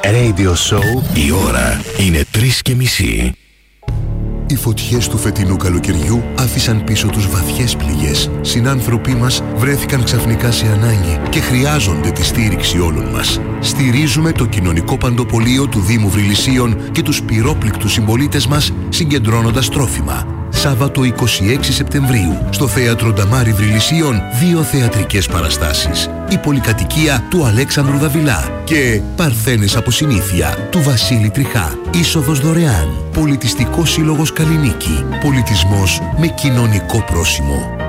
Radio Show. Η ώρα είναι 3:30. Οι φωτιές του φετινού καλοκαιριού άφησαν πίσω τους βαθιές πληγές. Συνάνθρωποι μας βρέθηκαν ξαφνικά σε ανάγκη και χρειάζονται τη στήριξη όλων μας. Στηρίζουμε το κοινωνικό παντοπολείο του Δήμου Βρυλισσίων και τους πυρόπληκτους συμπολίτες μας συγκεντρώνοντας τρόφιμα. Σάββατο 26 Σεπτεμβρίου στο Θέατρο Νταμάρι Βρυλισσίων 2 θεατρικές παραστάσεις. Η πολυκατοικία του Αλέξανδρου Δαβιλά και Παρθένες από συνήθεια του Βασίλη Τριχά. Είσοδος δωρεάν. Πολιτιστικός Σύλλογος Καλλινίκη. Πολιτισμός με κοινωνικό πρόσημο.